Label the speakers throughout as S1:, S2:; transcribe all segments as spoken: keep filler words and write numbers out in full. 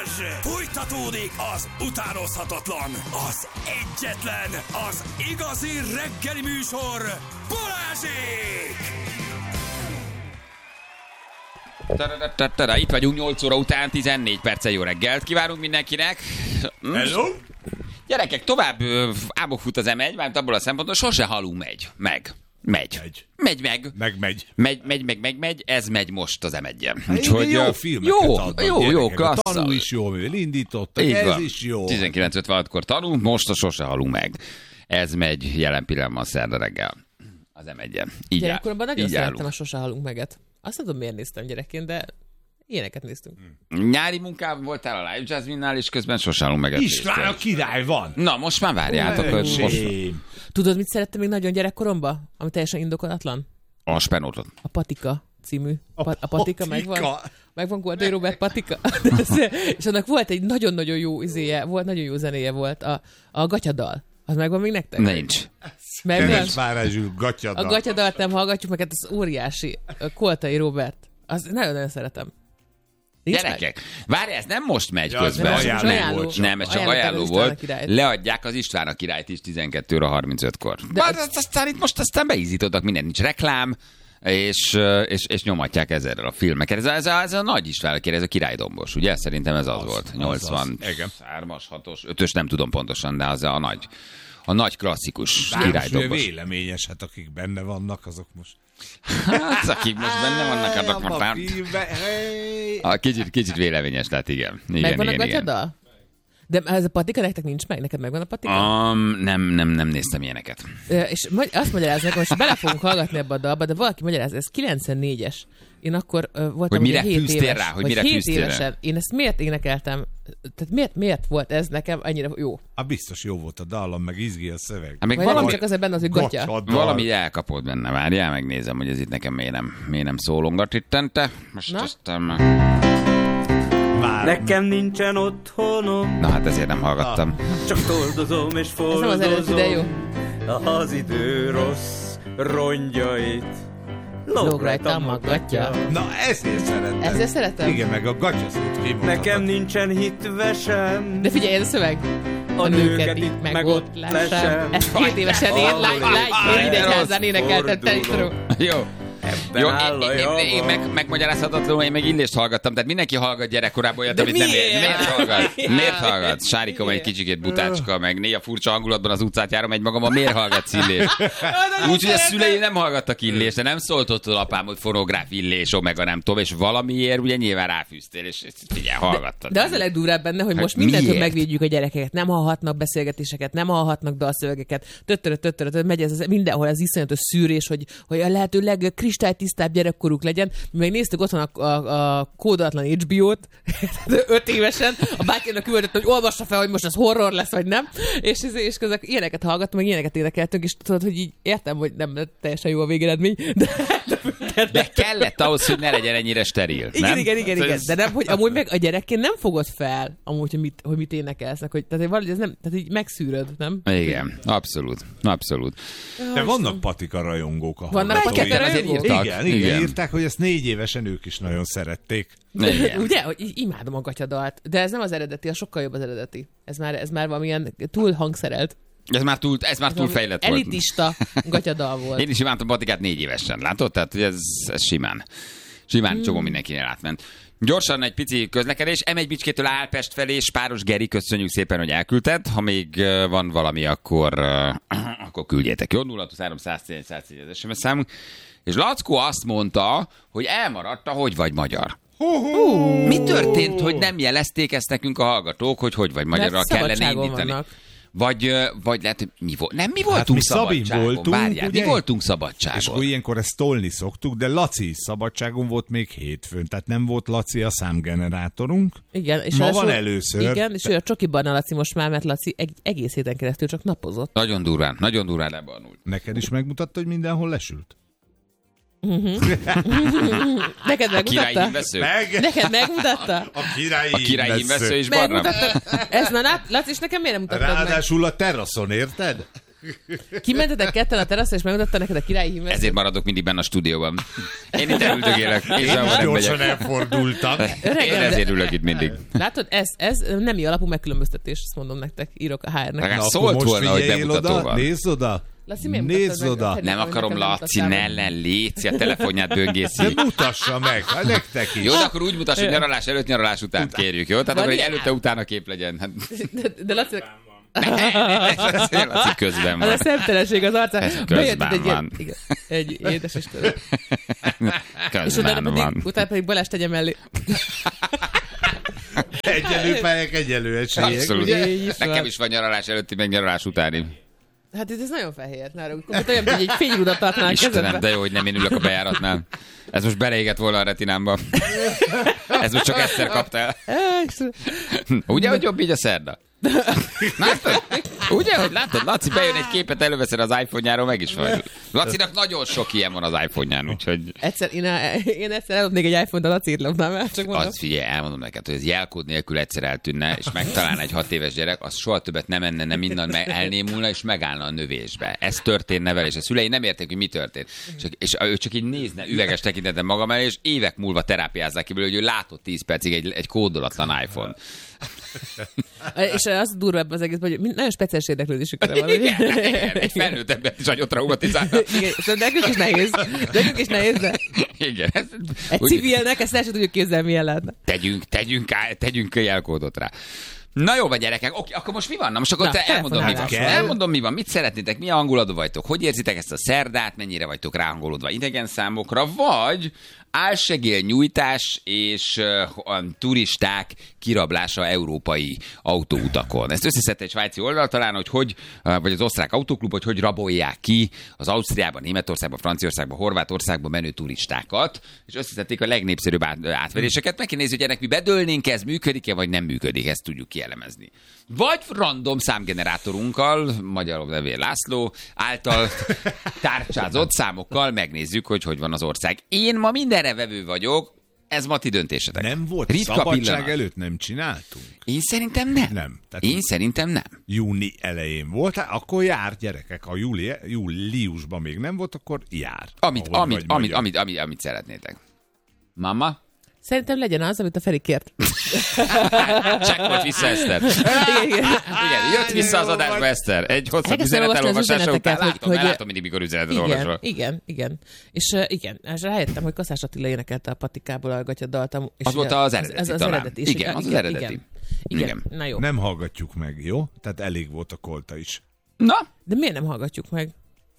S1: Balázs! Fújtatódik az utánozhatatlan, az egyetlen, az igazi reggeli műsor, Balázsék!
S2: Tada, itt vagyunk nyolc óra után, tizennégy perccel jó reggelt kívánunk mindenkinek.
S1: Hello!
S2: Gyerekek, tovább ámok fut az em egy, mert abból a szempontból sose halunk megy. Meg. Megy.
S3: Megy.
S2: Megy meg.
S3: Meg megy.
S2: Megy, megy, meg, meg, megy. Ez megy most az em egyen.
S3: Úgyhogy jó filmeket
S2: jó,
S3: adnak,
S2: jó,
S3: gyerekek.
S2: jó, klassz.
S3: A Tanú is jó, mivel indítottak,
S2: Így
S3: ez
S2: van.
S3: is jó.
S2: tizenkilenc ötvenhatkor tanul, most a sose halunk meg. Ez megy jelen pillanatban szerda reggel az em egyen. Így áll.
S4: Gyerekkoromban nagyon
S2: Így
S4: szerettem
S2: állunk.
S4: a Sose halunk meget. Azt nem tudom, miért néztem gyerekként, de ilyeneket néztünk.
S2: Nyári munkában voltál a Live Jasmine-nál, és közben sose halunk meg.
S3: István a király van.
S2: Na, most már várjátok, hogy most...
S4: Tudod, mit szerettem még nagyon gyerekkoromban? Ami teljesen indokolatlan?
S2: A spenótot.
S4: A Patika című. A, pa- a Patika megvan?
S3: Patika.
S4: Megvan Gordai Robert Patika. És annak volt egy nagyon-nagyon jó izéje, volt, nagyon jó zenéje volt. A, a gatyadal. Az megvan még nektek?
S2: Nincs.
S4: Megvan?
S3: Keres Várázsú gatyadal.
S4: A gatyadalt nem hallgatjuk, meg hát az óriási a Koltai Robert. Az nagyon-nagyon szeretem. Nincs
S2: Gyerekek, várj, ez nem most megy
S3: Ja,
S2: közben.
S3: ez
S4: most
S2: nem,
S4: ajánló.
S2: volt csak. Nem, ez csak
S4: Ajánlották
S2: ajánló
S4: az István a
S2: volt.
S4: királyt.
S2: Leadják az István a királyt is tizenkettő óra harmincötkor. De Bár, az... aztán itt most aztán beízítottak, minden nincs reklám, és, és, és nyomatják ezerrel a filmeket. Ez a, ez a, ez a nagy István a király, ez a királydombos, ugye? Szerintem ez az, az volt. nyolcvanhármas, hatos, ötös, nem tudom pontosan, de az a nagy, a nagy klasszikus királydombos.
S3: Véleményes, hát akik benne vannak, azok most...
S2: Hát, akik most benne vannak, azok
S3: a
S2: már...
S3: filmbe, hey.
S2: A kicsit, kicsit véleményes lett, igen. igen
S4: Megvan
S2: igen,
S4: a
S2: igen.
S4: gatyadal? De ez a Patika nektek nincs meg? Neked megvan a Patika?
S2: Um, nem, nem, nem néztem ilyeneket.
S4: Ö, És magy- azt magyaráz nekem, most bele fogunk hallgatni ebbe a dalba, de valaki magyaráz, ez kilencvennégyes. Én akkor uh, voltam
S2: Hogy mire
S4: ugye hét
S2: fűztél
S4: éves,
S2: rá? Hogy
S4: vagy
S2: mire
S4: hét
S2: fűztél rá?
S4: évesen. Én ezt miért énekeltem? Tehát miért, miért volt ez nekem annyira jó?
S3: Hát biztos jó volt a dallam, meg izgi a szöveg.
S2: Hát még
S4: Vagy nem
S2: valami,
S4: csak azért benne az, hogy gatya.
S3: Gatyadal.
S2: valami elkapott benne, várjál, megnézem, hogy ez itt nekem miért nem, miért nem szólongat ittente. Most
S4: Na?
S2: aztán már...
S3: Már
S5: Nekem nincsen otthonom,
S2: Na hát ezért nem hallgattam.
S5: csak toldozom és
S4: Ez nem az eredeti, de jó.
S5: fordozom az idő rossz rongyait.
S4: Lóg rajtam a gatya.
S3: Na, ezért szeretem.
S4: Ezért szeretem?
S3: Igen, meg a gatyaszót kimondhatom.
S5: Nekem nincsen hittvesem,
S4: De figyelj, ez a szöveg.
S5: a nőket itt meg ott lesem.
S4: Ezt hét évesen én lány, lány, Hidegyházán énekeltem telítről.
S2: Jó.
S5: Ebben
S2: Jó,
S5: áll a
S2: én, én, én
S5: java.
S2: meg, megmagyarázhatatlanul, én meg Illést hallgattam, tehát mindenki hallgat gyerekkorában olyat,
S4: De
S2: amit nem
S4: miért?
S2: ér. Miért hallgat? Miért hallgat? Sárika egy kicsikét butácska, meg néha furcsa hangulatban az utcát járom egy magamban, miért hallgatsz Illést? Úgyhogy a szüleim nem hallgattak Illést, de nem szólt ott a apám, hogy fonográf Illés, omega nem tudom, és valamiért ugye nyilván ráfűztél, és figyelj, hallgattad.
S4: De az a legdurvább benne, hogy
S2: Hát
S4: most mindentől
S2: miért?
S4: megvédjük a gyerekeket. Nem hallhatnak beszélgetéseket, nem hallhatnak dalszövegeket. Töttörö, töttörö, megy ez az, mindenhol az iszonyatos szűrés, hogy, hogy a lehető legkristálytisztább gyerekkoruk legyen. Mi meg néztük otthon a, a, a kódolatlan há bé ó-t, öt évesen, a bátyának küldött, hogy olvassa fel, hogy most ez horror lesz, vagy nem. És, és közben ilyeneket hallgattam, meg ilyeneket énekeltünk, és tudod, hogy így értem, hogy nem lett teljesen jó a végeredmény, de, de,
S2: De kellett ahhoz, hogy ne legyen ennyire steril.
S4: igen,
S2: nem?
S4: igen, igen,
S2: Tehát
S4: igen.
S2: ez-
S4: De nem, hogy amúgy meg a gyerekként nem fogod fel, amúgy, hogy mit, hogy mit énekelsznek, hogy tehát valahogy ez nem, tehát így megszűröd, nem?
S2: Igen, abszolút, abszolút.
S3: De vannak Patika rajongók. a
S4: Vannak
S3: hallgatói.
S4: Patika
S2: azért
S4: rajongók?
S2: írtak.
S3: Igen, igen,
S2: Igen.
S3: írták, hogy ezt négy évesen ők is nagyon szerették.
S2: Igen.
S4: Ugye, hogy így imádom a gatyadalt, de ez nem az eredeti, a sokkal jobb az eredeti. Ez már, ez már valamilyen túl hangszerelt.
S2: Ez már túl, ez már túl
S4: Valami
S2: fejlett volt.
S4: elitista gatyadal volt.
S2: Én is imádtam Patikát négy évesen, látod? Tehát hogy ez, ez simán. Simán hmm. csomó mindenkinél átment. Gyorsan egy pici közlekedés. em egy Bicskétől Álpest felé, Spáros Geri, köszönjük szépen, hogy elküldted. Ha még uh, van valami, akkor, uh, akkor küldjétek. Jó, nulla három száz tíz száz tíz az es em es számunk. És Lackó azt mondta, hogy elmaradt a Hogy vagy magyar.
S4: Uh,
S2: Mi történt, hogy nem jelezték ezt nekünk a hallgatók, hogy hogy vagy magyarra
S4: Mert
S2: kellene
S4: szabadságon
S2: indítani?
S4: vannak.
S2: Vagy, ö, vagy lehet, hogy mi volt? Nem, mi voltunk
S3: Hát mi Szabin
S2: szabadságon.
S3: voltunk,
S2: Várjál,
S3: ugye?
S2: mi voltunk szabadságon.
S3: És akkor ilyenkor ezt tolni szoktuk, de Laci is szabadságon volt még hétfőn, tehát nem volt Laci a számgenerátorunk.
S4: Igen, és
S3: Ma
S4: ráadásul-
S3: van először.
S4: Igen, és ő a csoki barna Laci most már, mert Laci egy egész héten keresztül csak napozott.
S2: Nagyon durván, nagyon durván lebarnult.
S3: Neked is megmutatta, hogy mindenhol lesült?
S4: Neked
S2: A királyi
S4: megmutatta?
S2: hímvesző?
S3: Meg!
S4: Neked megmutatta?
S3: A királyi,
S2: A királyi hímvesző is barna?
S4: Megmutatta. Ez na, Laci, és nekem miért nem mutattad meg?
S3: Ráadásul a teraszon, érted?
S4: Kimentetek ketten a teraszra, és megmutatta neked a királyi hímet.
S2: Ezért maradok mindig benne a stúdióban. Én itt elüldögélek, és ahol nem
S3: Gyorsan
S2: megyek.
S3: elfordultam.
S2: Én ezért ülök itt mindig.
S4: Látod, ez, ez nemi alapú megkülönböztetés, ezt mondom nektek, írok a há er-nek.
S2: Legalább
S3: Na,
S2: szólt
S3: akkor most
S2: volna, hogy
S3: figyeljél
S2: bemutató
S3: oda,
S2: van.
S3: nézz oda.
S4: Laci, miért
S3: Nézz
S4: mutattad meg?
S3: oda.
S4: Pedig
S2: Nem
S4: hogy
S2: akarom,
S4: nekem
S2: Laci,
S4: mutattál
S2: ne
S4: meg.
S2: ellen, léci, a telefonját böngészi.
S3: De mutassa meg, hát nektek is.
S2: Jó, de akkor úgy mutass, hogy nyaralás előtt, nyaralás után kérjük, jó? Tehát
S4: Van
S2: akkor egy
S4: ilyen?
S2: előtte-utána kép legyen. Hát,
S4: De, de Laci,
S2: Laci közben
S4: az a
S2: van.
S4: szemtelenség az arcán.
S2: Ez
S4: Bejött
S2: közben
S4: egy ilyen-
S2: van.
S4: igen, egy édes Isten. És utána
S2: Közben
S4: pedig,
S2: van.
S4: utána pedig Balázs tegye mellé.
S3: Egyenlő pályák, egyenlő esélyek.
S2: Abszolút.
S3: ugye?
S4: Így is
S2: Nekem
S4: van.
S2: is van nyaralás előtti, meg nyaralás utáni.
S4: Hát ez nagyon fehér. Nálam. Olyan, hogy egy fényrudat tartanál
S2: Istenem,
S4: kezedbe.
S2: de jó, hogy nem én ülök a bejáratnál. Ez most beleégett volna a retinámba. Ez most csak egyszer kaptál. Ugye, hogy jobb így a szerda? Látod? Ugye, hogy látod? Laci bejön egy képet, előveszed az iPhone-járól, meg is vagy. Lacinak nagyon sok ilyen van az iPhone-ján, úgyhogy
S4: Egyszer, én, én egyszer eladnék egy iPhone-t, a Laci lopnám el, csak mondom.
S2: az, figyelj, elmondom neked, hogy ez jelkód nélkül egyszer eltűnne, és megtalálna egy hat éves gyerek, az soha többet nem enne, nem innen meg elnémulna, és megállna a növésbe. Ez történne vele, és a szülei nem érték, hogy mi történt. Csak, és ő csak így nézne üveges tekintetben magam elé, és évek múlva terápiázzák ki belőle, hogy ő látott tíz percig egy, egy kódolatlan iPhone.
S4: És az durva ebben az egészben, hogy nagyon speciális érdeklődésükre van. ugye?
S2: Igen, igen, egy felnőtt ember is nagyon traumatizálna.
S4: Igen, és nekünk is nehéz. Nekünk is nehéz, de
S2: Igen. Ez,
S4: egy
S2: úgy,
S4: civilnek ezt el sem tudjuk képzelni, milyen lehetne.
S2: tegyünk, tegyünk, á- tegyünk jelkódot rá. Na jó van, gyerekek, oké, akkor most mi van? Na most akkor
S4: Na,
S2: te elmondom, mi van.
S4: telefonálás.
S2: Elmondom, mi van. Mit szeretnétek, milyen hangulatban vagytok? Hogy érzitek ezt a szerdát, mennyire vagytok ráhangolódva idegen számokra, vagy álsegél nyújtás és uh, a turisták kirablása európai autóutakon. Ezt összeszedte egy svájci oldal talán, hogy hogy, uh, vagy az osztrák autóklub, hogy hogy rabolják ki az Ausztriában, Németországban, Franciaországban, Horvátországban menő turistákat, és összeszedték a legnépszerűbb át, átveréseket. Meg kell nézni, hogy ennek mi bedőlnénk, ez működik-e, vagy nem működik, ezt tudjuk kielemezni. Vagy random számgenerátorunkkal, magyarul nevér László, által tárcsázott számokkal megnézzük, hogy hogy van az ország. Én ma mindenre vevő vagyok, ez ma ti döntésetek.
S3: Nem volt
S2: Ritka
S3: szabadság
S2: pillanat.
S3: előtt, nem csináltunk.
S2: Én szerintem nem.
S3: Nem. Tehát
S2: Én szerintem nem.
S3: júni elején volt, hát akkor jár gyerekek. Ha júli, júliusban még nem volt, akkor jár.
S2: Amit,
S3: Ahogy
S2: amit,
S3: vagy
S2: amit,
S3: magyar.
S2: amit, amit, amit szeretnétek. Mama?
S4: Szerintem legyen az, amit a Feri kért.
S2: Csekkolt vissza Eszter.
S4: Igen, igen.
S2: Igen, jött vissza az adásba Eszter. Egy hosszabb
S4: Elkezdtem
S2: üzenet
S4: olvasni az
S2: elolvasása után.
S4: üzeneteket, hogy-
S2: Látom,
S4: hogy-
S2: hogy... látom mindig, mikor üzenetet
S4: Igen,
S2: olvasol.
S4: igen, igen. És uh, igen, és rájöttem, hogy Kaszás Attila énekelte a Patikából hallgatja a dalt. És
S2: Az volt az eredeti
S4: az, az
S2: talán.
S4: eredeti. És
S2: Igen, az az eredeti.
S4: Igen. Igen.
S2: Igen.
S4: Na jó.
S3: Nem hallgatjuk meg, jó? Tehát elég volt a kolta is.
S2: Na,
S4: De miért nem hallgatjuk meg?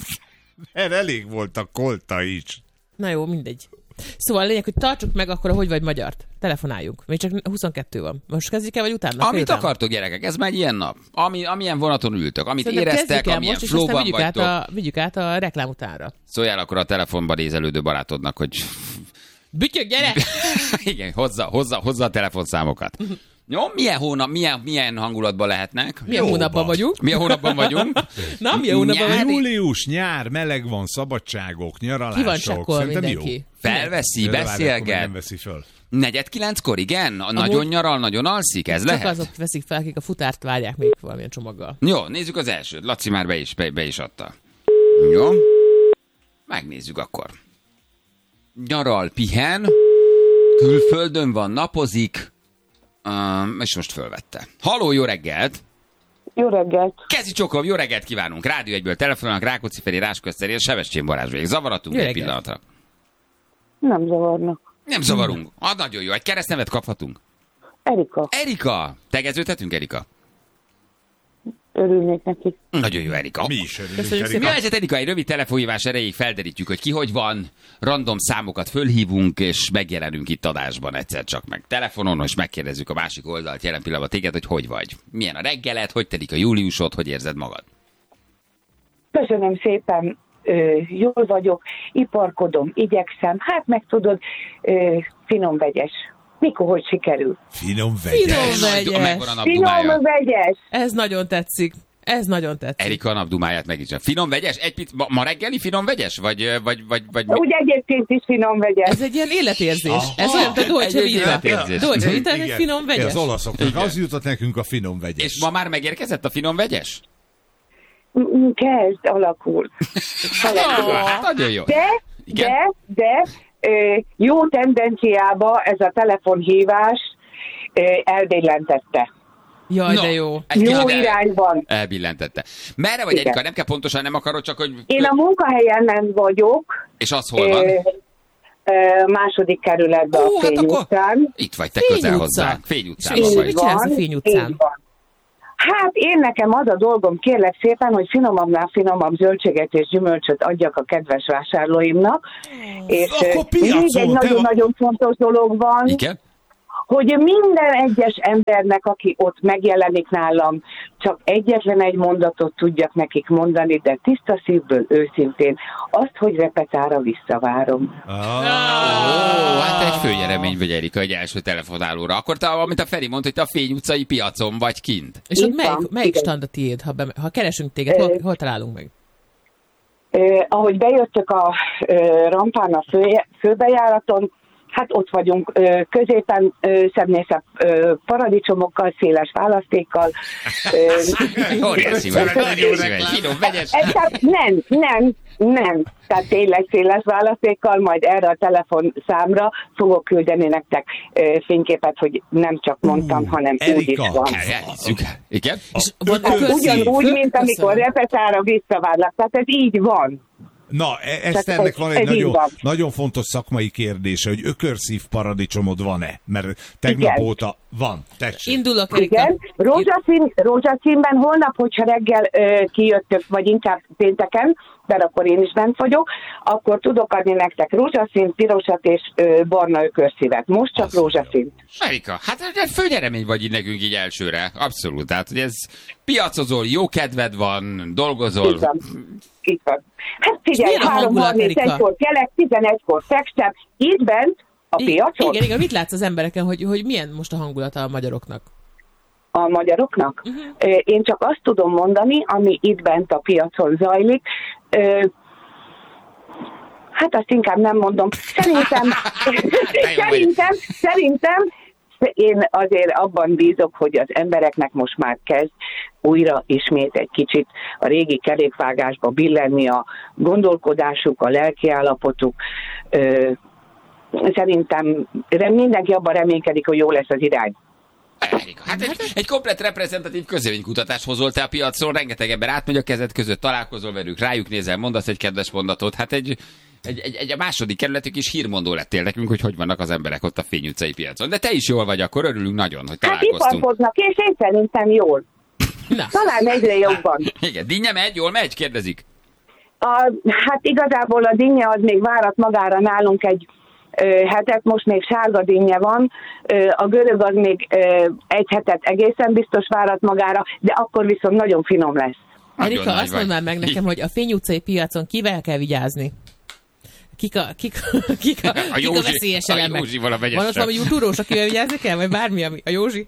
S3: Erre elég volt a kolta is.
S4: Na jó, mindegy. Szóval a lényeg, hogy tartsuk meg akkor, a hogy vagy magyart. Telefonáljunk. Még csak huszonkettő van. Most kezdjük el, vagy utána?
S2: amit
S4: Félután?
S2: akartok, gyerekek, ez már egy ilyen nap. Ami, amilyen vonaton ültök, amit
S4: Szerintem
S2: éreztek,
S4: kezdjük el
S2: amilyen
S4: most, és aztán
S2: flowban
S4: vigyük át,
S2: vagytok.
S4: a, vigyük át a reklám utánra.
S2: Szóljál akkor a telefonban nézelődő barátodnak, hogy
S4: Bütyök, gyere!
S2: igen, hozza, hozza, hozza a telefonszámokat. Jó, milyen hónap, milyen, milyen hangulatban lehetnek?
S4: Milyen
S3: Jóban.
S4: hónapban vagyunk?
S2: Milyen hónapban vagyunk?
S4: Na, milyen hónapban
S2: Nyári-
S4: vagyunk?
S3: Július, nyár, meleg van, szabadságok, nyaralások.
S4: Ki van csekkol
S3: Szerintem
S4: mindenki?
S3: jó.
S2: Felveszi,
S3: De várj, akkor még
S2: beszélget.
S3: nem veszi föl.
S2: Negyed kilenckor, igen? Nagyon nyaral, nagyon alszik, ez
S4: Csak
S2: lehet?
S4: azok veszik fel, akik a futárt várják még valamilyen csomaggal.
S2: Jó, nézzük az elsőt. Laci már be is, be, be is adta. Jó. Megnézzük akkor. Nyaral, pihen, külföldön van, napozik, um, és most fölvette. Haló, jó reggelt!
S6: Jó reggelt!
S2: Kezi csokom, jó reggelt kívánunk! Rádió egyből telefonálnak, Rákóczi Feri, Rásközteri és Sebestyén Balázs vagyok. Zavaratunk
S4: Jó
S2: egy
S4: reggelt.
S2: pillanatra.
S6: Nem zavarnak.
S2: Nem zavarunk. Ah, nagyon jó. Egy keresztnevet kaphatunk.
S6: Erika,
S2: Erika! Tegeződhetünk, Erika?
S6: örülnék neki.
S2: Nagyon jó, Erika.
S3: Mi is örülünk,
S4: Köszönjük
S3: Erika.
S2: Mi a helyzet, Erika? Egy rövid telefonhívás erejéig felderítjük, hogy ki hogy van, random számokat fölhívunk, és megjelenünk itt adásban egyszer csak meg telefonon, és megkérdezzük a másik oldalt jelen pillanatban téged, hogy hogy vagy. Milyen a reggeled, hogy telik a júliusod, hogy érzed magad?
S6: Köszönöm szépen, ö, jól vagyok, iparkodom, igyekszem, hát meg tudod, ö, finom vegyes. Mikor, hogy sikerül?
S3: Finom vegyes.
S4: Finom
S2: Nagy-
S4: vegyes.
S2: Megvan a nap
S6: Finom
S2: dumája.
S6: vegyes!
S4: Ez nagyon tetszik. Ez nagyon tetszik.
S2: Erika a nap dumáját meg is. Finom vegyes? Egy pic, ma, ma reggeli finom vegyes? Vagy, vagy, vagy, vagy mi?
S6: Úgy egyébként is finom vegyes.
S4: Ez egy ilyen életérzés. Ez olyan, mint a Dolce
S2: Egy
S4: Vita.
S2: életérzés.
S4: Dolce Vita, ez egy
S3: Igen.
S4: finom vegyes.
S3: Az olaszoknak az jutott nekünk a finom vegyes.
S2: És ma már megérkezett a finom vegyes?
S6: mm, kezd, alakul. alakul.
S2: Hát nagyon jó.
S6: De,
S2: Igen?
S6: de, de ö, jó tendenciába ez a telefonhívás ö, elbillentette.
S4: Jaj,
S2: No,
S4: de jó.
S2: egy
S6: Jó
S2: kicsit el-
S6: irányban.
S2: Elbillentette. Merre vagy,
S6: Igen.
S2: Erika? Nem kell pontosan, nem akarod, csak hogy...
S6: Én a munkahelyemen vagyok,
S2: És az hol van?
S6: ö, ö, második kerületben
S2: Ó,
S6: a
S2: hát
S6: Fény
S2: akkor-
S6: utcán.
S2: Itt vagy, te
S4: Fény
S2: közel
S4: utca.
S2: hozzánk. Fény
S4: És
S2: utcában
S4: mit
S2: vagy.
S4: csinálsz a Fény utcán?
S6: így van. Hát én nekem az a dolgom, kérlek szépen, hogy finomabbnál finomabb zöldséget és gyümölcsöt adjak a kedves vásárlóimnak. És
S3: Akkor
S6: ö, még
S3: piacon,
S6: egy
S3: te
S6: nagyon-nagyon fontos dolog van,
S2: Igen?
S6: hogy minden egyes embernek, aki ott megjelenik nálam, csak egyetlen egy mondatot tudjak nekik mondani, de tiszta szívből, őszintén, azt, hogy repetára visszavárom.
S3: Ah,
S2: Ó, hát egy főnyeremény vagy, Erika, egy első telefonálóra. Akkor te, amit a Feri mondta, hogy te a Fény utcai piacon vagy kint.
S4: És ott
S6: Itt
S4: melyik,
S6: van,
S4: melyik
S6: igen.
S4: stand a tiéd, ha, be, ha keresünk téged, hol, hol találunk meg?
S6: Eh, ahogy bejöttök a eh, rampán a fő, főbejáraton, hát ott vagyunk eh, középen eh, szebbnészebb eh, paradicsomokkal, széles választékkal. Eh,
S2: Óriási vagy, óriási vagy. Finom, vegyes.
S6: Ez tehát nem, nem, nem. Tehát tényleg széles választékkal, majd erre a telefonszámra fogok küldeni nektek ö, fényképet, hogy nem csak mondtam,
S3: Ú,
S6: hanem
S3: Erika.
S6: úgy is van.
S2: El- Elhiszük. Igen?
S4: És van
S3: ökör-
S4: ökörszív?
S6: Ugyanúgy, mint amikor
S4: Köszönöm.
S6: repetára visszavárlak. Tehát ez így van.
S3: Na, e-
S6: Tehát
S3: Eszternek
S6: ez-
S3: van
S6: ez
S3: egy
S6: így
S3: nagyon,
S6: van.
S3: nagyon fontos szakmai kérdése, hogy ökörszív paradicsomod van-e? Mert tegnap
S6: Igen.
S3: óta van. Tessék.
S4: Indulok, Erika.
S6: Igen. Rózsaszín, rózsaszínben holnap, hogyha reggel ö, kijöttök, vagy inkább pénteken, mert akkor én is bent vagyok, akkor tudok adni nektek rózsaszín, pirosat és ö, barna ökörszívet. Most csak rózsaszín.
S2: Erika, hát egy főnyeremény vagy így nekünk így elsőre. Abszolút. Tehát, hogy ez piacozol, jó kedved van, dolgozol.
S6: Így van. Így van. Hát figyelj,
S4: milyen a
S6: három
S4: hangulat,
S6: harmincegykor kelek, tizenegykor fekstem, itt bent a
S4: I-
S6: piacon
S4: Igen, igen, mit látsz az embereken, hogy, hogy milyen most a hangulata a magyaroknak?
S6: a magyaroknak. Ö, Én csak azt tudom mondani, ami itt bent a piacon zajlik. Ö, Hát azt inkább nem mondom. Szerintem, szerintem, szerintem én azért abban bízok, hogy az embereknek most már kezd újra ismét egy kicsit a régi kerékvágásba billenni a gondolkodásuk, a lelkiállapotuk. Ö, Szerintem re- mindenki abban reménykedik, hogy jó lesz az irány.
S2: Erika, hát egy, egy komplet reprezentatív közvéleménykutatást hozol te a piacon, rengeteg ember átmegy a kezed között, találkozol velük, rájuk nézel, mondasz egy kedves mondatot, hát egy, egy, egy, egy a második kerületük is hírmondó lettél nekünk, hogy hogy vannak az emberek ott a Fény utcai piacon. De te is jól vagy, akkor örülünk nagyon, hogy
S6: Hát
S2: találkoztunk.
S6: iparkodnak, és én szerintem jól.
S4: Na,
S6: Talán egyre jobban.
S2: Igen, dinnye megy, jól megy, kérdezik.
S6: A, hát igazából a dinnye az még várat magára nálunk egy ö, hetet, most még sárga dinnye van, ö, a görög az még ö, egy hetet egészen biztos várat magára, de akkor viszont nagyon finom lesz.
S2: Nagyon
S4: Erika,
S2: nagy
S4: azt
S2: vagy.
S4: mondd már meg nekem, hogy a Fény utcai piacon kivel kell vigyázni? Kik a, kik, kik a,
S2: A
S4: kik a
S2: Józsi-
S4: veszélyes
S2: a
S4: elemek?
S2: Józsival a vegyes
S4: Van ott
S2: sem.
S4: valami túrós, akivel vigyázni kell, vagy bármi, ami a Józsi?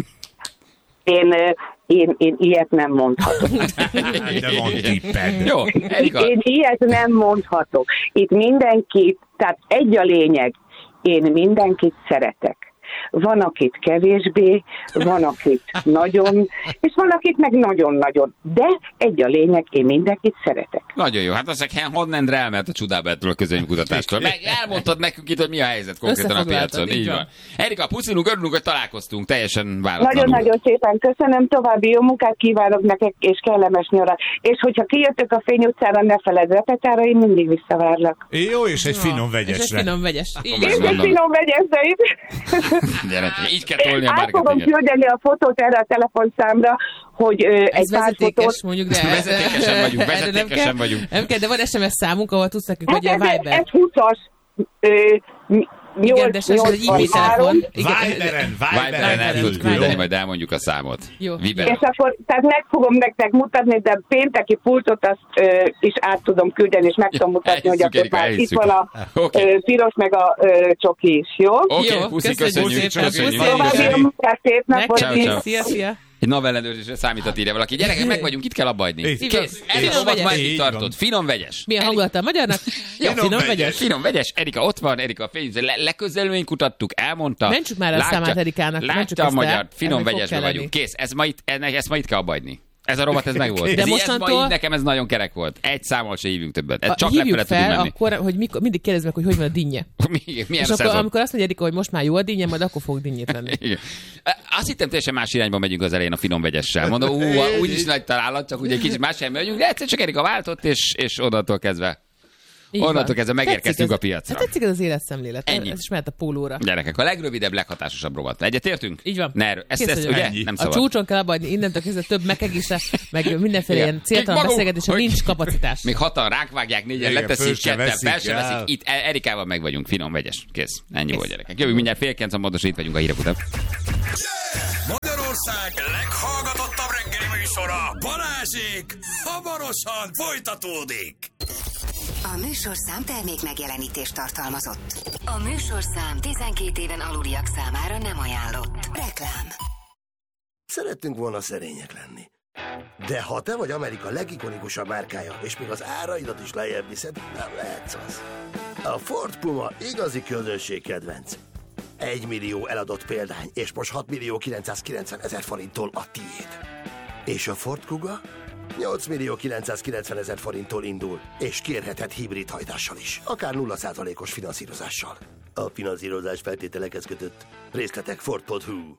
S6: Én, ö, én, én ilyet nem mondhatok.
S3: De van tipped.
S2: Jó, Erika.
S6: Én ilyet nem mondhatok. Itt mindenki, tehát egy a lényeg, én mindenkit szeretek. Van, akit kevésbé, van, akit nagyon, és van, akit meg nagyon-nagyon. De egy a lényeg, én mindenkit szeretek.
S2: Nagyon jó, hát azt mondják, Honnendre elment a csodábától a közönykutatástól. Meg elmondtad nekünk itt, hogy mi a helyzet konkrétan a
S4: Összefoglaltad,
S2: piacon.
S4: így
S2: Így
S4: van.
S2: van. Erika, puszilunk, örülünk, hogy találkoztunk, teljesen váratlanul.
S6: Nagyon-nagyon szépen köszönöm, további jó munkát kívánok nektek, és kellemes nyarat. És hogyha kijöttök a Fény utcára, ne feledd repetára, én mindig visszavárlak.
S3: Jó, és egy finom
S4: És egy
S3: vegyesre.
S4: finom vegyes.
S2: Akkor
S4: Így
S2: meg-
S6: És
S4: van.
S6: egy
S2: mondom.
S6: finom vegyeszeit.
S2: Gyere, így kell tolni a
S6: Át fogom
S2: marketinget.
S6: küldeni a fotót erre a telefonszámra, hogy ö,
S4: Ez
S6: egy pár
S4: vezetékes,
S6: fotót...
S4: mondjuk, de...
S2: Vezetékesen vagyunk,
S4: erre nem
S2: vezetékesen
S4: kell-
S2: vagyunk.
S4: Nem kell, de van es em es számunk, ahol tudsz nekünk,
S6: Hát
S4: hogy a
S6: ez, ez,
S4: Viber.
S6: ez húszas. Ö,
S4: Igen, de ez egy e-mail telefon. Igen.
S3: Viberen,
S2: Viberen el
S4: Viberen,
S2: tudod küldeni,
S4: Viberen.
S2: majd elmondjuk a számot.
S4: Jó.
S2: Viber.
S6: És akkor, tehát meg fogom nektek mutatni, de pénteki pultot azt ö, is át tudom küldeni, és meg tudom mutatni, hogy
S2: Elhisszük,
S6: akkor
S2: Erika,
S6: már itt
S2: elhisszük.
S6: van a
S2: Oké.
S6: ö, piros, meg a ö, csoki is, jó?
S2: Oké,
S4: Jó,
S2: puszi,
S4: köszönjük
S2: köszönjük,
S4: szépen.
S2: köszönjük.
S4: Puszi.
S6: További jó munkát, szép napot!
S2: Ciao,
S4: Neked
S2: ciao.
S4: is. Szia, szia.
S2: Egy navellenőrzésre számítat, írja valaki. Gyerekek, meg vagyunk, itt kell abba hagyni.
S3: Így.
S2: Kész.
S3: Így.
S2: Erika,
S4: Finom
S2: ott
S4: vegyes.
S2: már
S3: Így
S2: itt
S3: van.
S2: tartod. Finom vegyes.
S4: Milyen hangulata a magyarnak? Jó,
S3: Finom
S4: finom
S3: vegyes.
S4: vegyes.
S2: Finom vegyes, Erika ott van, Erika a fény, le, leközelményt kutattuk, elmondta.
S4: Mentsük már a számát Erikának, mentsük
S2: Látja a
S4: ezt el.
S2: magyar, finom
S4: Ennek fog
S2: vegyesbe
S4: kelleni.
S2: vagyunk. Kész, ez ma itt, ennek, ezt ma itt kell abba hagyni. Ez a rovat, ez meg volt.
S4: De
S2: ez
S4: mostantól...
S2: ilyen, nekem ez nagyon kerek volt. Egy számmal se hívjunk többet. Ez
S4: a,
S2: csak
S4: hívjuk
S2: lefele tudunk
S4: fel,
S2: menni.
S4: akkor, hogy mikor, mindig kérdezd meg, hogy hogy van a dinnye.
S2: Milyen
S4: és
S2: szezon?
S4: akkor, amikor azt mondja Erika, hogy most már jó a dinnye, majd akkor fog dinnyét lenni.
S2: Igen. Azt hittem, teljesen más irányba megyünk az elején a finom vegyessel. Mondom, ú, úgyis nagy találat, csak ugye egy kicsit más helyen megyünk, de egyszer csak Erika váltott, és, és onnantól kezdve.
S4: Így
S2: Onnantól
S4: van.
S2: kezdve megérkeztünk
S4: Tetszik
S2: a
S4: ez-
S2: piacra.
S4: Hát tetszik ez az életszemlélet.
S2: Ennyi.
S4: Ez is mehet a pólóra.
S2: Gyerekek, a legrövidebb, leghatásosabb rovat. Egyetértünk?
S4: Így van.
S2: Ne, ezt,
S4: Kész
S2: ezt,
S4: vagyok.
S2: ugye?
S3: Ennyi.
S2: Nem
S4: A
S2: szabad.
S4: csúcson kell abba hagyni, innentől kezdve több megegésre, meg mindenféle
S2: Igen.
S4: ilyen céltalan
S2: Még maguk,
S4: beszélgetésre
S2: hogy-
S4: nincs kapacitás.
S2: Még hatan rákvágják, négyen
S3: Igen,
S2: leteszik,
S3: föl se
S2: ketten
S3: veszik
S2: fel se
S3: el.
S2: veszik. Itt Erikával meg vagyunk, finom, vegyes. Kész. Ennyi volt, gyerekek. Jövünk mindjárt fél kilenc, pontosan itt vagyunk a hírek után.
S1: Magyarország leghallgatottabb reggeli műsora, Balázsék, hamarosan folytatódik.
S7: A műsorszám termék megjelenítést tartalmazott. A műsorszám tizenkét éven aluliak számára nem ajánlott. Reklám.
S8: Szerettünk volna szerények lenni. De ha te vagy Amerika legikonikusabb márkája, és még az áraidat is lejjebb viszed, nem lehetsz az. A Ford Puma igazi közönség kedvenc. Egy millió eladott példány, és most hat millió kilencszázkilencven ezer forinttól a tiéd. És a Ford Kuga? nyolc millió kilencszázkilencven ezer forinttól indul, és kérheted hibrid hajtással is, akár nulla százalékos finanszírozással. A finanszírozás feltételekhez kötött. Részletek ford pont hu.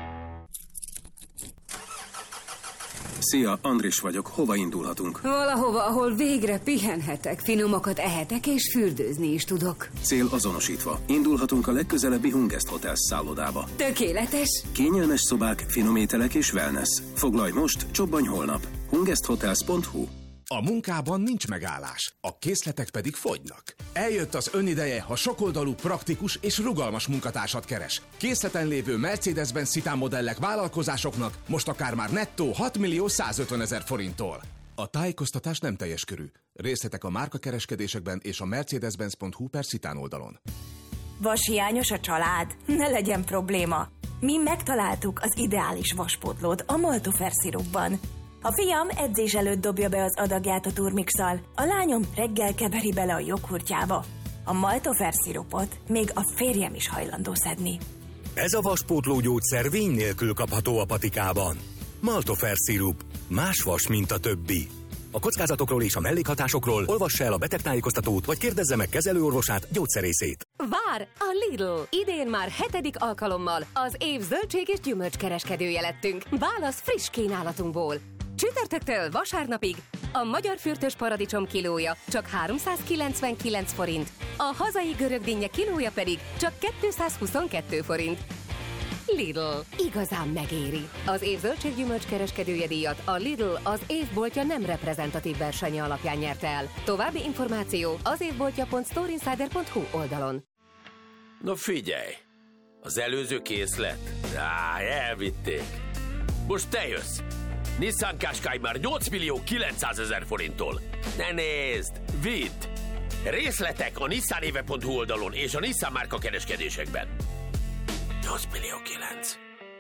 S9: Szia, Andris vagyok. Hova indulhatunk?
S7: Valahova, ahol végre pihenhetek, finomakat ehetek és fürdőzni is tudok.
S9: Cél azonosítva. Indulhatunk a legközelebbi Hungest Hotels szállodába.
S7: Tökéletes!
S9: Kényelmes szobák, finom ételek és wellness. Foglalj most, csobbanj holnap. hungest hotels pont hu.
S10: A munkában nincs megállás, a készletek pedig fogynak. Eljött az önideje, ha sokoldalú, praktikus és rugalmas munkatársat keres. Készleten lévő Mercedes-Benz Citan modellek vállalkozásoknak most akár már nettó hat millió százötven ezer forinttól. A tájékoztatás nem teljes körű. Részletek a márkakereskedésekben és a mercedes-benz pont hu per Citan oldalon.
S11: Vashiányos a család? Ne legyen probléma. Mi megtaláltuk az ideális vaspótlót a Maltofer szirupban. A fiam edzés előtt dobja be az adagját a turmixal, a lányom reggel keveri bele a joghurtjába. A Maltofer szirupot még a férjem is hajlandó szedni.
S12: Ez a vaspótló gyógyszer vény nélkül kapható a patikában. Maltofer szirup. Más vas, mint a többi. A kockázatokról és a mellékhatásokról olvassa el a betegtájékoztatót, vagy kérdezze meg kezelőorvosát, gyógyszerészét.
S13: Vár a Lidl! Idén már hetedik alkalommal az év zöldség és gyümölcskereskedője lettünk. Válasz friss kínálatunkból. Csütörtöktől vasárnapig a magyar fürtös paradicsom kilója csak háromszázkilencvenkilenc forint, a hazai görög dinnye kilója pedig csak kétszázhuszonkettő forint. Lidl. Igazán megéri. Az év zöldséggyümölcs kereskedője díjat a Lidl az évboltja nem reprezentatív versenye alapján nyerte el. További információ az évboltja pont storeinsider pont hu oldalon.
S14: Na figyelj! Az előző készlet? Á, elvitték. Most te jössz! Nissan Qashqai már nyolc millió kilencszázezer forinttól. Ne nézd! Vidd! Részletek a nissanéve pont hu oldalon és a Nissan márka kereskedésekben. nyolc millió kilenc.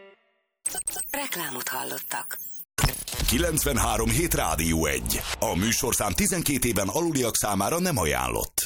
S7: Reklámot hallottak.
S1: kilencvenhárom hét Rádió egy. A műsorszám tizenkét éven aluliak számára nem ajánlott.